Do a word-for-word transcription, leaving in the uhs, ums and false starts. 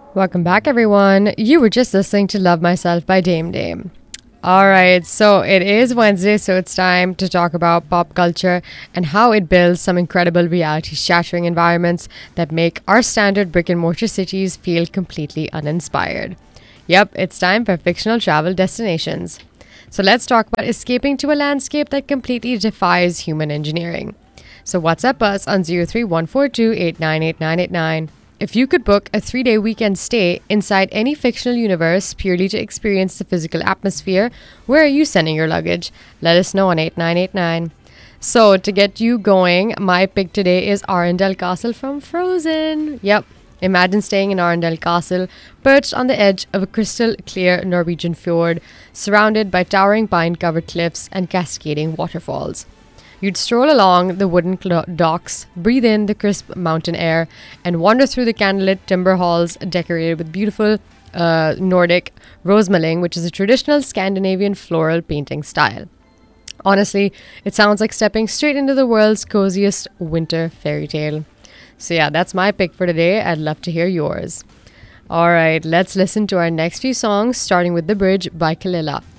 Welcome back, everyone. You were just listening to Love Myself by Dame Dame. All right, so it is Wednesday, so it's time to talk about pop culture and how it builds some incredible reality shattering environments that make our standard brick and mortar cities feel completely uninspired. Yep, it's time for fictional travel destinations. So let's talk about escaping to a landscape that completely defies human engineering. So WhatsApp us on zero three one four two eight nine eight nine eight nine. If you could book a three-day weekend stay inside any fictional universe purely to experience the physical atmosphere, where are you sending your luggage? Let us know on eight nine eight nine. So to get you going, my pick today is Arendelle Castle from Frozen. Yep. Imagine staying in Arendelle Castle, perched on the edge of a crystal clear Norwegian fjord, surrounded by towering pine-covered cliffs and cascading waterfalls. You'd stroll along the wooden cl- docks, breathe in the crisp mountain air, and wander through the candlelit timber halls decorated with beautiful uh, Nordic rosemaling, which is a traditional Scandinavian floral painting style. Honestly, it sounds like stepping straight into the world's coziest winter fairy tale. So yeah, that's my pick for today. I'd love to hear yours. All right, let's listen to our next few songs, starting with The Bridge by Kalila.